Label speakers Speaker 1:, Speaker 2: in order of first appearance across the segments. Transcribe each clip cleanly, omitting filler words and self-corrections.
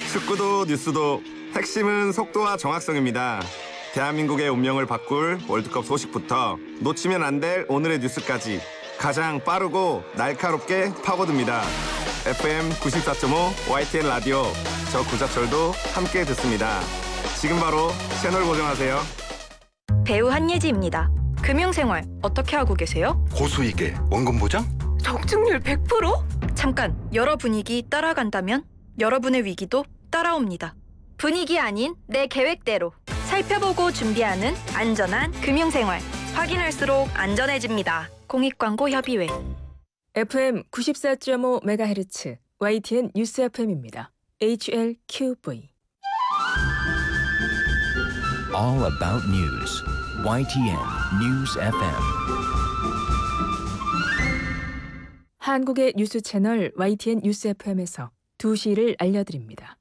Speaker 1: 축구도 뉴스도 핵심은 속도와 정확성입니다. 대한민국의 운명을 바꿀 월드컵 소식부터 놓치면 안 될 오늘의 뉴스까지 가장 빠르고 날카롭게 파고듭니다. FM 94.5 YTN 라디오, 저 구자철도 함께 듣습니다. 지금 바로 채널 고정하세요.
Speaker 2: 배우 한예지입니다. 금융생활 어떻게 하고 계세요?
Speaker 3: 고수익에 원금 보장?
Speaker 2: 적중률 100%? 잠깐, 여러 분위기 따라간다면 여러분의 위기도 따라옵니다. 분위기 아닌 내 계획대로 살펴보고 준비하는 안전한 금융생활. 확인할수록 안전해집니다. 공익광고협의회.
Speaker 4: FM 94.5MHz YTN 뉴스 FM입니다. HLQV.
Speaker 5: All about news. YTN News FM.
Speaker 4: 한국의 뉴스 채널 YTN 뉴스 FM에서 2시를 알려드립니다.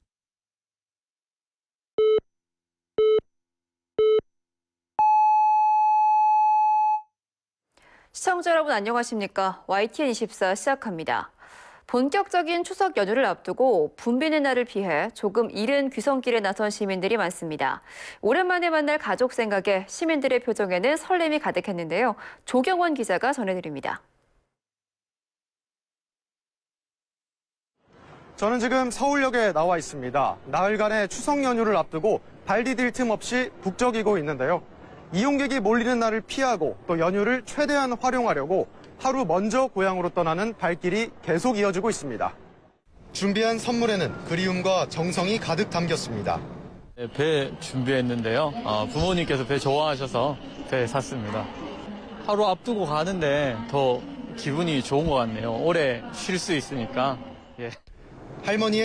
Speaker 6: 시청자 여러분 안녕하십니까? YTN24 시작합니다. 본격적인 추석 연휴를 앞두고 붐비는 날을 피해 조금 이른 귀성길에 나선 시민들이 많습니다. 오랜만에 만날 가족 생각에 시민들의 표정에는 설렘이 가득했는데요. 조경원 기자가 전해드립니다.
Speaker 7: 저는 지금 서울역에 나와 있습니다. 나흘간의 추석 연휴를 앞두고 발 디딜 틈 없이 북적이고 있는데요. 이용객이 몰리는 날을 피하고 또 연휴를 최대한 활용하려고 하루 먼저 고향으로 떠나는 발길이 계속 이어지고 있습니다. 준비한 선물에는 그리움과 정성이 가득 담겼습니다.
Speaker 8: 배 준비했는데요. 부모님께서 배 좋아하셔서 배 샀습니다. 하루 앞두고 가는데 더 기분이 좋은 것 같네요. 오래 쉴 수 있으니까.
Speaker 7: 할머니의